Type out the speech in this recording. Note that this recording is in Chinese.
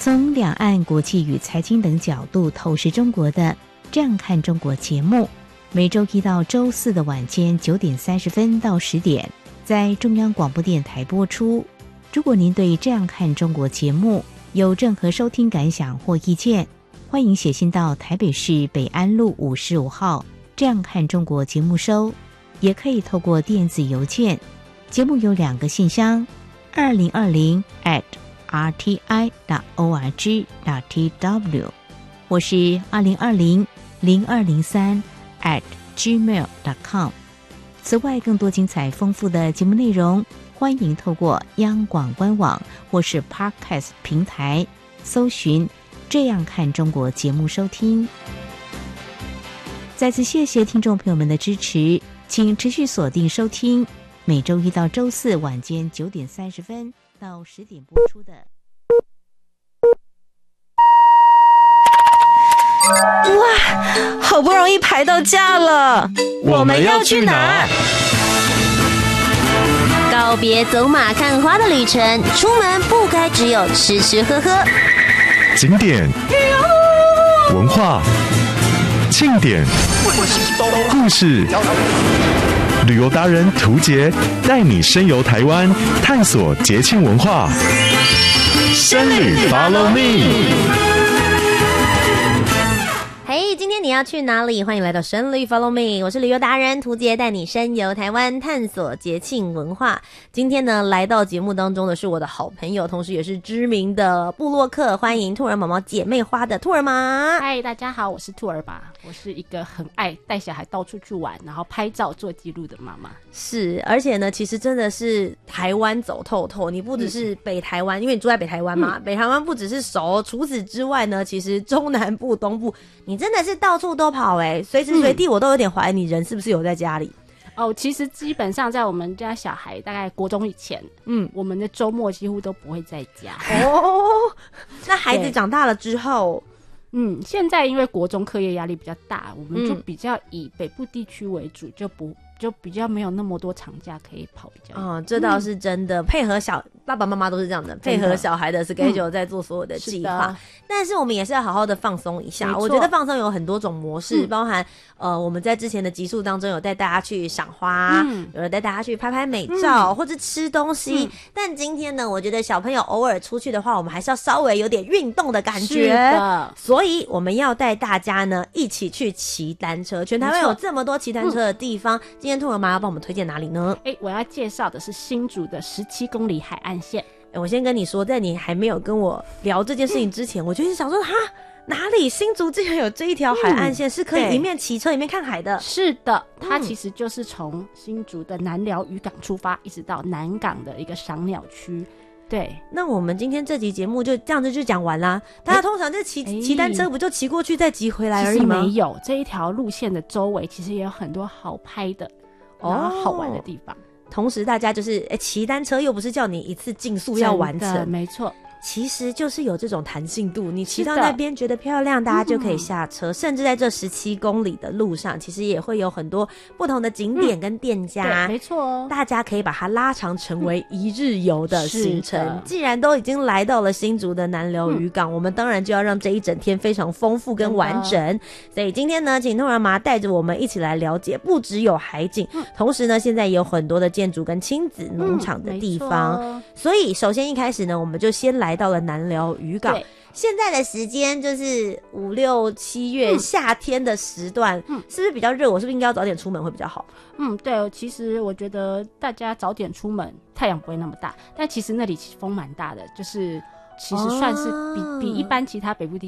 从两岸国际与财经等角度透视中国的这样看中国节目，每周一到周四的晚间9点30分到10点，在中央广播电台播出。如果您对这样看中国节目有任何收听感想或意见，欢迎写信到台北市北安路55号这样看中国节目收，也可以透过电子邮件。节目有2个信箱2020@rti.org.tw， 或是2020-0203@gmail.com。 此外，更多精彩丰富的节目内容，欢迎透过央广官网或是 Podcast 平台搜寻这样看中国节目收听。再次谢谢听众朋友们的支持，请持续锁定收听每周一到周四晚间9点30分到10点播出的。 哇，好不容易排到假了， 我们要去哪？ 告别走马看花的旅程，出门不该只有吃吃喝喝。 景点、文化、庆典、故事，旅游达人涂杰带你深游台湾，探索节庆文化。深旅 Follow Me。 嘿，今天你要去哪里？欢迎来到深旅 Follow Me， 我是旅游达人涂杰，带你深游台湾，探索节庆文化。今天呢，来到节目当中的是我的好朋友，同时也是知名的部落客，欢迎兔儿毛毛姐妹花的兔儿妈。 嗨，大家好，我是兔儿妈，我是一个很爱带小孩到处去玩，然后拍照做记录的妈妈。 是，而且呢，其实真的是台湾走透透，你不只是北台湾，因为你住在北台湾嘛，北台湾不只是熟，除此之外呢，其实中南部、东部，你真的是到处都跑随时随地我都有点怀疑你人是不是有在家里。 其实基本上在我们家小孩大概国中以前，我们的周末几乎都不会在家。 那孩子长大了之后， 现在因为国中课业压力比较大，我们就比较以北部地区为主，就比较没有那么多长假可以跑比较。 这倒是真的，配合爸爸妈妈都是这样的，配合小孩的 schedule 在做所有的计划。但是我们也是要好好的放松一下。我觉得放松有很多种模式，包含我们在之前的集数当中有带大家去赏花，有人带大家去拍拍美照，或者吃东西。但今天呢，我觉得小朋友偶尔出去的话，我们还是要稍微有点运动的感觉。 是的， 所以我们要带大家呢一起去骑单车。全台湾有这么多骑单车的地方，今天兔儿妈要帮我们推荐哪里呢？ 我要介绍的是新竹的17公里海岸线。 我先跟你说，在你还没有跟我聊这件事情之前，我就是想说，哪里新竹竟然有这一条海岸线，是可以一面骑车一面看海的？ 是的，它其实就是从新竹的南寮渔港出发，一直到南港的一个赏鸟区。对， 那我们今天这集节目就这样子就讲完啦。大家通常在骑单车不就骑过去再骑回来而已吗？ 其实没有，这一条路线的周围其实也有很多好拍的，然后好玩的地方。 同时大家就是骑单车又不是叫你一次竞速要完成， 没错， 其实就是有这种弹性度，你骑到那边觉得漂亮，大家就可以下车。甚至在这17公里的路上，其实也会有很多不同的景点跟店家， 没错哦， 大家可以把它拉长成为一日游的行程。既然都已经来到了新竹的南寮渔港，我们当然就要让这一整天非常丰富跟完整。所以今天呢，请兔儿妈带着我们一起来了解，不只有海景，同时呢，现在也有很多的建筑跟亲子农场的地方。所以首先一开始呢，我们就先来到了南寮渔港。现在的时间就是5、6、7月夏天的时段，是不是比较热？我是不是应该要早点出门会比较好？ 对，其实我觉得大家早点出门，太阳不会那么大，但其实那里风蛮大的，就是其实算是比一般其他北部地